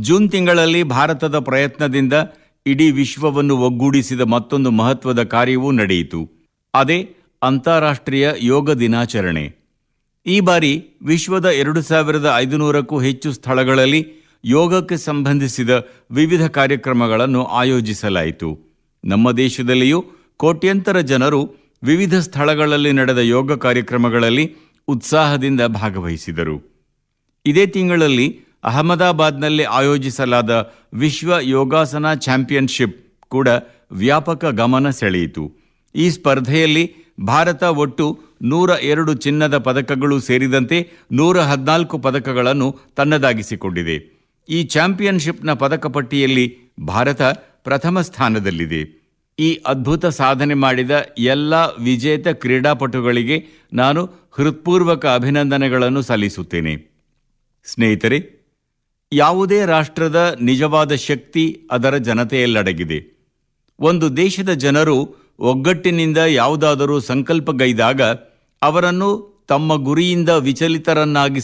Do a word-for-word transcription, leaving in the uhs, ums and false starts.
June ತಿಂಗಳಲ್ಲಿ ಭಾರತದ ಪ್ರಯತ್ನದಿಂದ ಇಡೀ ವಿಶ್ವವನ್ನು ಒಗ್ಗೂಡಿಸಿದ ಮತ್ತೊಂದು ಮಹತ್ವದ ಕಾರ್ಯವೂ ನಡೆಯಿತು. ಅದೇ ಅಂತಾರಾಷ್ಟ್ರೀಯ ಯೋಗ ದಿನಾಚರಣೆ. ಈ ಬಾರಿ ವಿಶ್ವದ ಎರಡು ಸಾವಿರದ ಐದುನೂರಕ್ಕೂ ಹೆಚ್ಚು ಸ್ಥಳಗಳಲ್ಲಿ ಯೋಗಕ್ಕೆ ಸಂಬಂಧಿಸಿದ ವಿವಿಧ ಕಾರ್ಯಕ್ರಮಗಳನ್ನು ಆಯೋಜಿಸಲಾಯಿತು. ನಮ್ಮ ದೇಶದಲ್ಲಿಯೂ ಕೋಟ್ಯಂತರ ಜನರು ವಿವಿಧ ಸ್ಥಳಗಳಲ್ಲಿ ನಡೆದ ಯೋಗ ಕಾರ್ಯಕ್ರಮಗಳಲ್ಲಿ ಉತ್ಸಾಹದಿಂದ ಭಾಗವಹಿಸಿದರು. ಇದೇ ತಿಂಗಳಲ್ಲಿ ಅಹಮದಾಬಾದ್ನಲ್ಲಿ ಆಯೋಜಿಸಲಾದ ವಿಶ್ವ ಯೋಗಾಸನ ಚಾಂಪಿಯನ್ಶಿಪ್ ಕೂಡ ವ್ಯಾಪಕ ಗಮನ ಸೆಳೆಯಿತು. ಈ ಸ್ಪರ್ಧೆಯಲ್ಲಿ ಭಾರತ ಒಟ್ಟು ನೂರ ಎರಡು ಚಿನ್ನದ ಪದಕಗಳು ಸೇರಿದಂತೆ ನೂರ ಹದಿನಾಲ್ಕು ಪದಕಗಳನ್ನು ತನ್ನದಾಗಿಸಿಕೊಂಡಿದೆ. ಈ ಚಾಂಪಿಯನ್ಶಿಪ್ನ ಪದಕ ಪಟ್ಟಿಯಲ್ಲಿ ಭಾರತ ಪ್ರಥಮ ಸ್ಥಾನದಲ್ಲಿದೆ. ಈ ಅದ್ಭುತ ಸಾಧನೆ ಮಾಡಿದ ಎಲ್ಲ ವಿಜೇತ ಕ್ರೀಡಾಪಟುಗಳಿಗೆ ನಾನು ಹೃತ್ಪೂರ್ವಕ ಅಭಿನಂದನೆಗಳನ್ನು ಸಲ್ಲಿಸುತ್ತೇನೆ. ಸ್ನೇಹಿತರೆ, ಯಾವುದೇ ರಾಷ್ಟ್ರದ ನಿಜವಾದ ಶಕ್ತಿ ಅದರ ಜನತೆಯಲ್ಲಡಗಿದೆ. ಒಂದು ದೇಶದ ಜನರು ಒಗ್ಗಟ್ಟಿನಿಂದ ಯಾವುದಾದರೂ ಸಂಕಲ್ಪಗೈದಾಗ ಅವರನ್ನು ತಮ್ಮ ಗುರಿಯಿಂದ ವಿಚಲಿತರನ್ನಾಗಿಸಿ